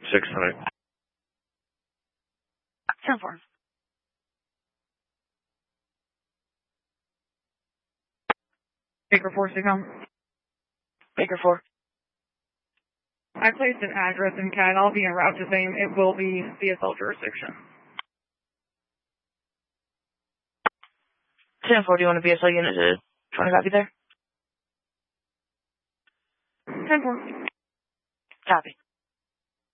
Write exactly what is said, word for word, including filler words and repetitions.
six hundred. ten four. Baker four, Sigma. Baker four. I placed an address in C A D. I'll be en route to same. It will be C S L jurisdiction. ten four, do you want a B S L unit to try to copy there? ten four. Copy.